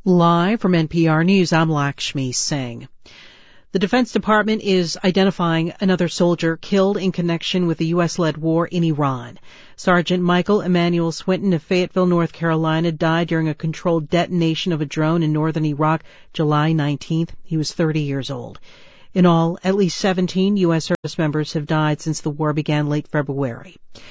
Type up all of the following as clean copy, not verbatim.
Live from NPR News, I'm Lakshmi Singh. The Defense Department is identifying another soldier killed in connection with the U.S.-led war in Iran. Sergeant Michael Emmanuel Swinton of Fayetteville, North Carolina, died during a controlled detonation of a drone in northern Iraq July 19th. He was 30 years old. In all, at least 17 U.S. service members have died since the war began late February.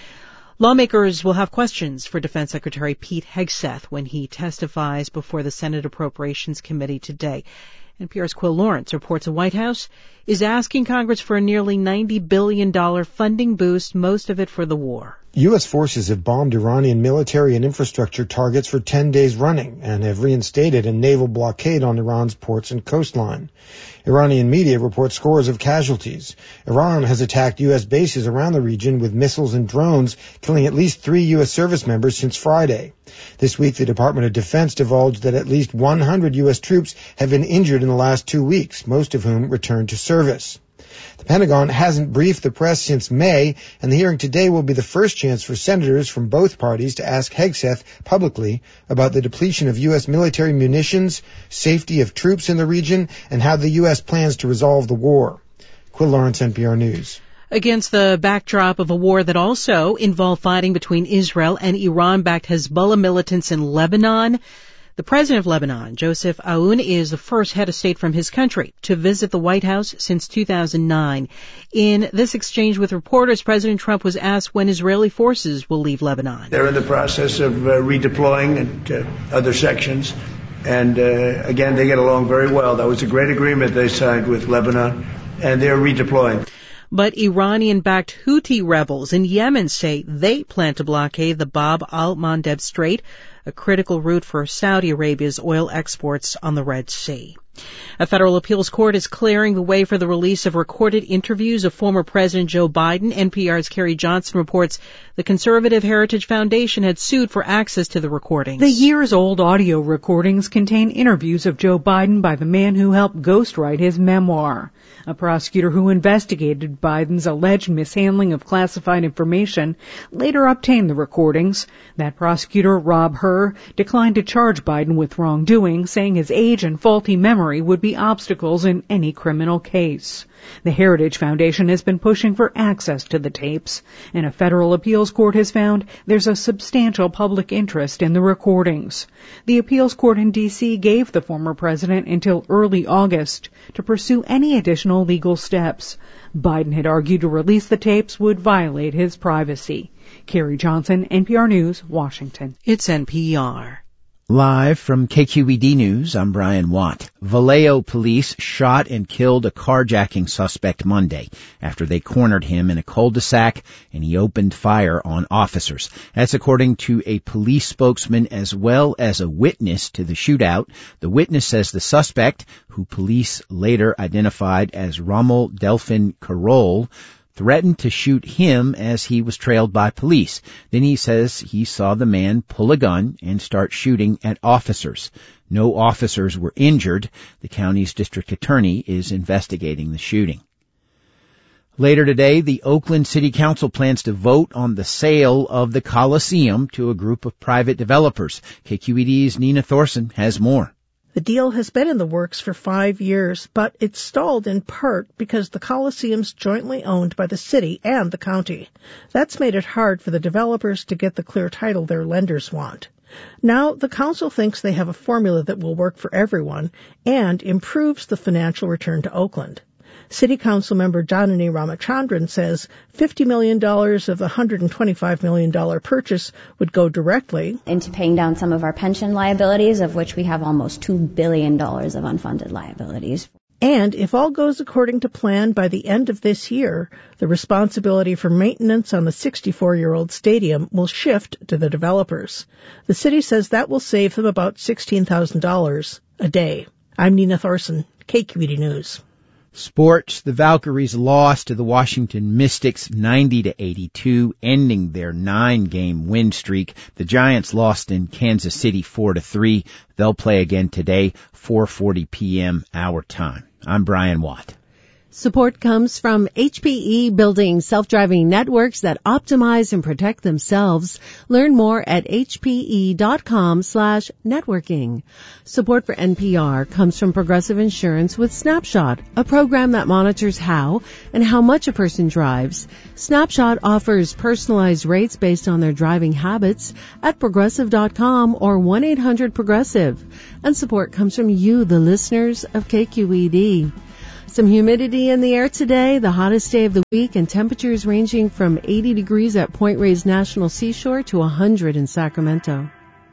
Lawmakers will have questions for Defense Secretary Pete Hegseth when he testifies before the Senate Appropriations Committee today. NPR's Quill Lawrence reports the White House is asking Congress for a nearly $90 billion funding boost, most of it for the war. U.S. forces have bombed Iranian military and infrastructure targets for 10 days running and have reinstated a naval blockade on Iran's ports and coastline. Iranian media report scores of casualties. Iran has attacked U.S. bases around the region with missiles and drones, killing at least 3 U.S. service members since Friday. This week, the Department of Defense divulged that at least 100 U.S. troops have been injured in the last 2 weeks, most of whom returned to service. The Pentagon hasn't briefed the press since May, and the hearing today will be the first chance for senators from both parties to ask Hegseth publicly about the depletion of U.S. military munitions, safety of troops in the region, and how the U.S. plans to resolve the war. Quill Lawrence, NPR News. Against the backdrop of a war that also involved fighting between Israel and Iran-backed Hezbollah militants in Lebanon, the president of Lebanon, Joseph Aoun, is the first head of state from his country to visit the White House since 2009. In this exchange with reporters, President Trump was asked when Israeli forces will leave Lebanon. They're in the process of redeploying to other sections. And again, they get along very well. That was a great agreement they signed with Lebanon, and they're redeploying. But Iranian-backed Houthi rebels in Yemen say they plan to blockade the Bab al-Mandeb Strait, a critical route for Saudi Arabia's oil exports on the Red Sea. A federal appeals court is clearing the way for the release of recorded interviews of former President Joe Biden. NPR's Carrie Johnson reports the Conservative Heritage Foundation had sued for access to the recordings. The years-old audio recordings contain interviews of Joe Biden by the man who helped ghostwrite his memoir. A prosecutor who investigated Biden's alleged mishandling of classified information later obtained the recordings. That prosecutor, Rob Hur, declined to charge Biden with wrongdoing, saying his age and faulty memory would be obstacles in any criminal case. The Heritage Foundation has been pushing for access to the tapes, and a federal appeals court has found there's a substantial public interest in the recordings. The appeals court in D.C. gave the former president until early August to pursue any additional legal steps. Biden had argued to release the tapes would violate his privacy. Carrie Johnson, NPR News, Washington. It's NPR. Live from KQED News, I'm Brian Watt. Vallejo police shot and killed a carjacking suspect Monday after they cornered him in a cul-de-sac and he opened fire on officers. That's according to a police spokesman as well as a witness to the shootout. The witness says the suspect, who police later identified as Rommel Delphin Carroll, threatened to shoot him as he was trailed by police. Then he says he saw the man pull a gun and start shooting at officers. No officers were injured. The county's district attorney is investigating the shooting. Later today, the Oakland City Council plans to vote on the sale of the Coliseum to a group of private developers. KQED's Nina Thorson has more. The deal has been in the works for 5 years, but it's stalled in part because the Coliseum's jointly owned by the city and the county. That's made it hard for the developers to get the clear title their lenders want. Now, the council thinks they have a formula that will work for everyone and improves the financial return to Oakland. City Council member Janani Ramachandran says $50 million of the $125 million purchase would go directly into paying down some of our pension liabilities, of which we have almost $2 billion of unfunded liabilities. And if all goes according to plan, by the end of this year, the responsibility for maintenance on the 64-year-old stadium will shift to the developers. The city says that will save them about $16,000 a day. I'm Nina Thorson, KQED News. Sports, the Valkyries lost to the Washington Mystics 90-82, ending their 9-game win streak. The Giants lost in Kansas City 4-3. They'll play again today, 4:40 p.m. our time. I'm Brian Watt. Support comes from HPE, building self-driving networks that optimize and protect themselves. Learn more at hpe.com/networking. Support for NPR comes from Progressive Insurance with Snapshot, a program that monitors how and how much a person drives. Snapshot offers personalized rates based on their driving habits at progressive.com or 1-800-PROGRESSIVE. And support comes from you, the listeners of KQED. Some humidity in the air today, the hottest day of the week, and temperatures ranging from 80 degrees at Point Reyes National Seashore to 100 in Sacramento.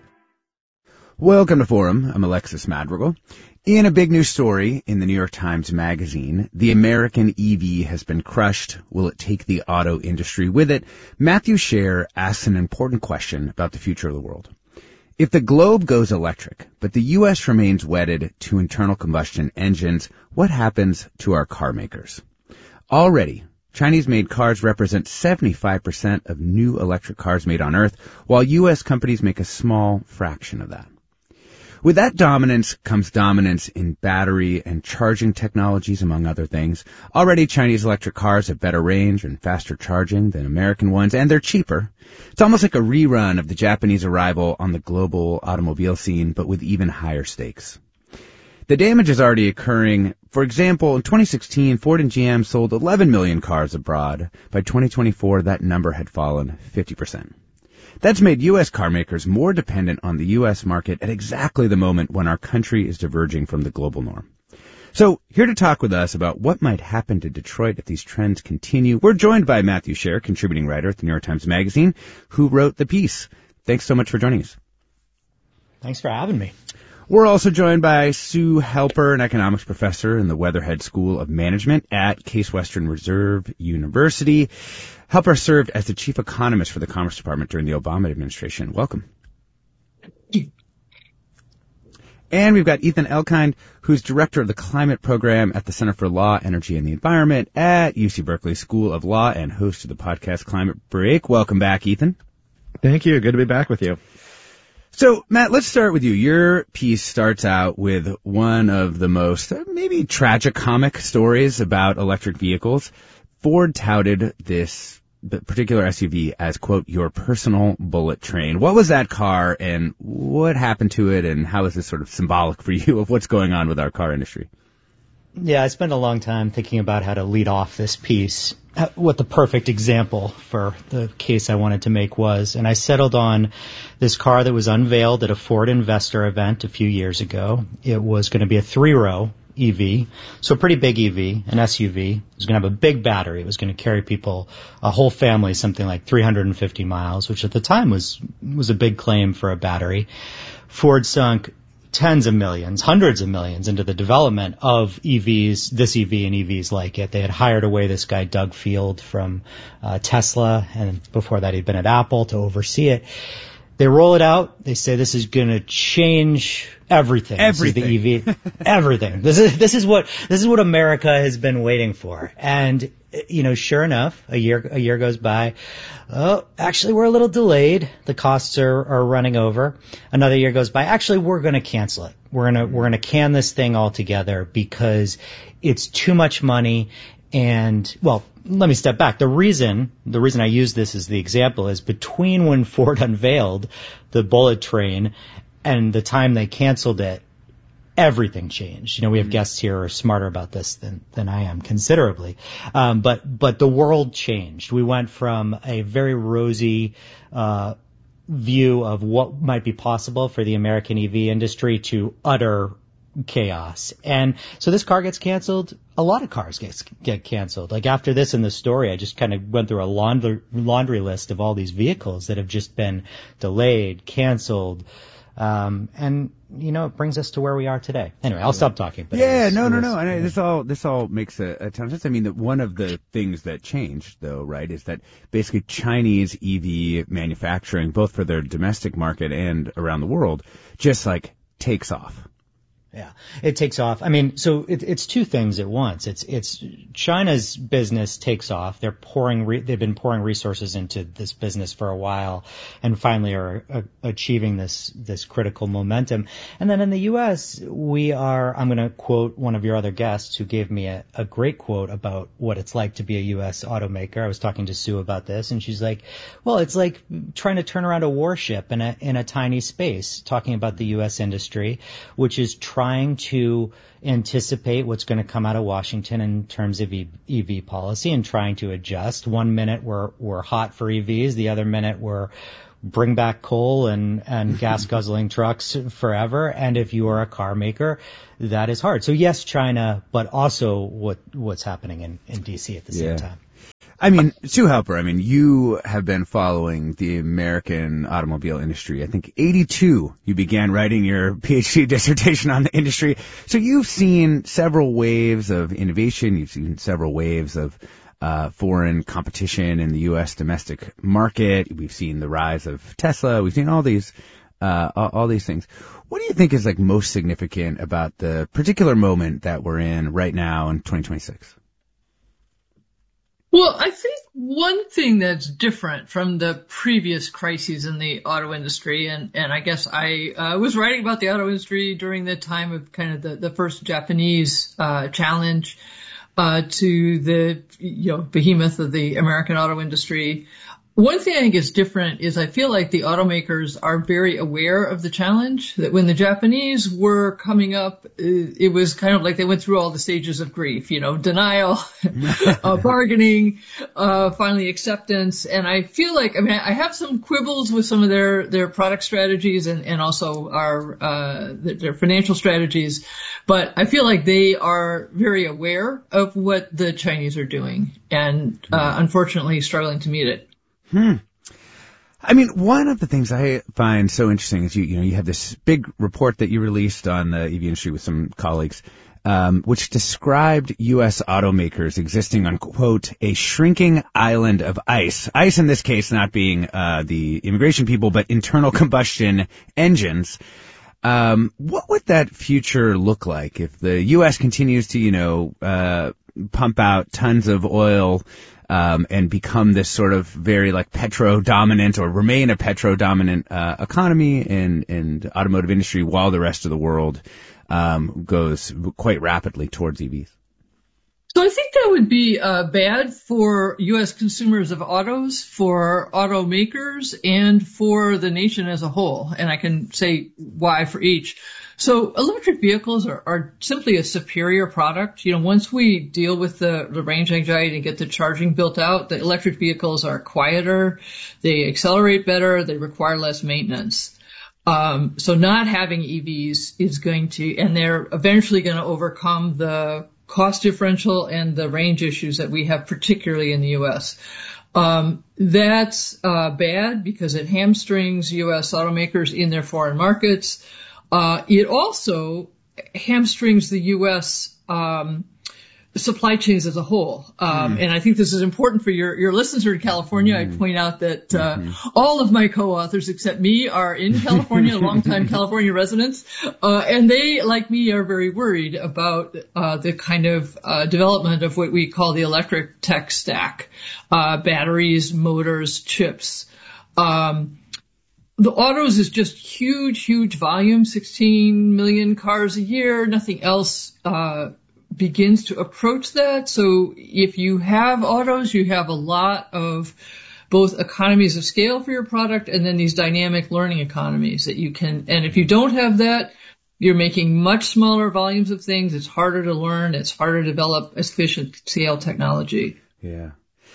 Welcome to Forum. I'm Alexis Madrigal. In a big news story in the New York Times Magazine, the American EV has been crushed. Will it take the auto industry with it? Matthew Scher asks an important question about the future of the world. If the globe goes electric, but the U.S. remains wedded to internal combustion engines, what happens to our car makers? Already, Chinese-made cars represent 75% of new electric cars made on Earth, while U.S. companies make a small fraction of that. With that dominance comes dominance in battery and charging technologies, among other things. Already Chinese electric cars have better range and faster charging than American ones, and they're cheaper. It's almost like a rerun of the Japanese arrival on the global automobile scene, but with even higher stakes. The damage is already occurring. For example, in 2016, Ford and GM sold 11 million cars abroad. By 2024, that number had fallen 50%. That's made U.S. car makers more dependent on the U.S. market at exactly the moment when our country is diverging from the global norm. So, here to talk with us about what might happen to Detroit if these trends continue, we're joined by Matthew Scher, contributing writer at the New York Times Magazine, who wrote the piece. Thanks so much for joining us. Thanks for having me. We're also joined by Sue Helper, an economics professor in the Weatherhead School of Management at Case Western Reserve University. Helper served as the chief economist for the Commerce Department during the Obama administration. Welcome. And we've got Ethan Elkind, who's director of the climate program at the Center for Law, Energy, and the Environment at UC Berkeley School of Law and host of the podcast Climate Break. Welcome back, Ethan. Thank you. Good to be back with you. So, Matt, let's start with you. Your piece starts out with one of the most maybe tragicomic stories about electric vehicles. Ford touted this particular SUV as, quote, your personal bullet train. What was that car, and what happened to it, and how is this sort of symbolic for you of what's going on with our car industry? Yeah, I spent a long time thinking about how to lead off this piece, what the perfect example for the case I wanted to make was, and I settled on this car that was unveiled at a Ford Investor event a few years ago. It was going to be a 3-row EV, so a pretty big EV, an SUV. It was going to have a big battery. It was going to carry people, a whole family, something like 350 miles, which at the time was a big claim for a battery. Ford sunk tens of millions, hundreds of millions into the development of EVs, this EV and EVs like it. They had hired away this guy, Doug Field, from Tesla, and before that he'd been at Apple to oversee it. They roll it out. They say this is going to change everything. Everything. This is the EV. Everything. This is what America has been waiting for. And sure enough, a year goes by. Oh, actually, we're a little delayed. The costs are running over. Another year goes by. Actually, we're going to cancel it. We're going to can this thing altogether because it's too much money. And, well, let me step back. The reason I use this as the example is between when Ford unveiled the bullet train and the time they canceled it, everything changed. We have guests here who are smarter about this than I am considerably. But the world changed. We went from a very rosy, view of what might be possible for the American EV industry to utter chaos. And so this car gets canceled. A lot of cars get canceled. Like after this in the story, I just kind of went through a laundry list of all these vehicles that have just been delayed, canceled. And it brings us to where we are today. Anyway, I'll stop talking. But no. And this all makes a ton of sense. I mean, one of the things that changed, though, right, is that basically Chinese EV manufacturing, both for their domestic market and around the world, just like takes off. Yeah, it takes off. I mean, so it's two things at once. It's China's business takes off. They've been pouring resources into this business for a while, and finally are achieving this critical momentum. And then in the U.S., I'm going to quote one of your other guests who gave me a great quote about what it's like to be a U.S. automaker. I was talking to Sue about this, and she's like, well, it's like trying to turn around a warship in a tiny space, talking about the U.S. industry, which is trying to anticipate what's going to come out of Washington in terms of EV policy and trying to adjust. 1 minute we're hot for EVs, the other minute we're bring back coal and gas guzzling trucks forever. And if you are a car maker, that is hard. So yes, China, but also what's happening in DC at the same time. I mean, Sue Helper, you have been following the American automobile industry. I think 1982 you began writing your PhD dissertation on the industry. So you've seen several waves of innovation. You've seen several waves of foreign competition in the U.S. domestic market. We've seen the rise of Tesla. We've seen all these things. What do you think is most significant about the particular moment that we're in right now in 2026? Well, I think one thing that's different from the previous crises in the auto industry, and I guess I was writing about the auto industry during the time of kind of the first Japanese challenge to the behemoth of the American auto industry. One thing I think is different is I feel like the automakers are very aware of the challenge, that when the Japanese were coming up, it was kind of like they went through all the stages of grief, denial, bargaining, finally acceptance. And I feel like, I have some quibbles with some of their product strategies and also their financial strategies, but I feel like they are very aware of what the Chinese are doing and, unfortunately struggling to meet it. One of the things I find so interesting is you have this big report that you released on the EV industry with some colleagues, which described U.S. automakers existing on, quote, a shrinking island of ice. Ice in this case not being the immigration people, but internal combustion engines. What would that future look like if the U.S. continues to, pump out tons of oil and become this sort of very petro-dominant or remain a petro-dominant economy and automotive industry while the rest of the world goes quite rapidly towards EVs? So I think that would be bad for U.S. consumers of autos, for automakers, and for the nation as a whole. And I can say why for each. So electric vehicles are simply a superior product. Once we deal with the range anxiety and get the charging built out, the electric vehicles are quieter, they accelerate better, they require less maintenance. So not having EVs is going to, and they're eventually going to overcome the cost differential and the range issues that we have, particularly in the U.S. That's bad because it hamstrings U.S. automakers in their foreign markets. It also hamstrings the U.S. Supply chains as a whole. And I think this is important for your listeners in California. I point out that all of my co-authors except me are in California, longtime California residents, and they, like me, are very worried about the kind of development of what we call the electric tech stack, batteries, motors, chips. The autos is just huge volume, 16 million cars a year. Nothing else begins to approach that. So if you have autos, you have a lot of both economies of scale for your product and then these dynamic learning economies that you can, and if you don't have that, you're making much smaller volumes of things. It's harder to learn. It's harder to develop efficient scale technology. Yeah.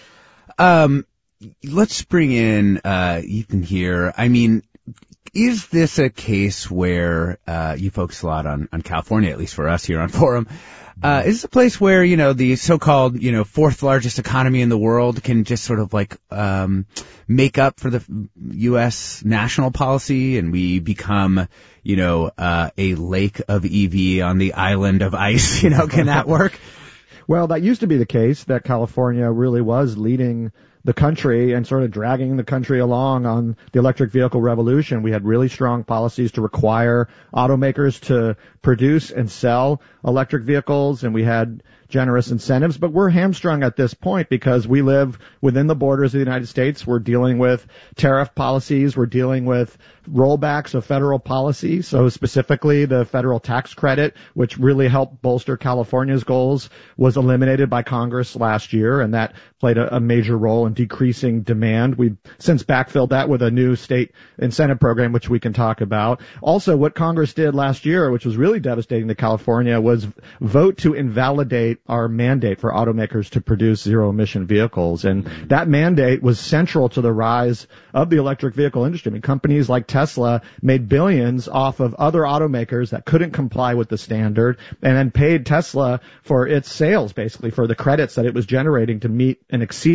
Let's bring in Ethan here. Is this a case where you focus a lot on California, at least for us here on Forum? Is this a place where, the so-called, fourth largest economy in the world can just sort of make up for the U.S. national policy and we become, a lake of EV on the island of ice? Can that work? Well, that used to be the case, that California really was leading the country and sort of dragging the country along on the electric vehicle revolution. We had really strong policies to require automakers to produce and sell electric vehicles, and we had generous incentives, but we're hamstrung at this point because we live within the borders of the United States. We're dealing with tariff policies. We're dealing with rollbacks of federal policy. So specifically the federal tax credit, which really helped bolster California's goals, was eliminated by Congress last year, and that played a major role in decreasing demand. We've since backfilled that with a new state incentive program, which we can talk about. Also, what Congress did last year, which was really devastating to California, was vote to invalidate our mandate for automakers to produce zero-emission vehicles. And that mandate was central to the rise of the electric vehicle industry. I mean, companies like Tesla made billions off of other automakers that couldn't comply with the standard and then paid Tesla for its sales, basically, for the credits that it was generating to meet and exceed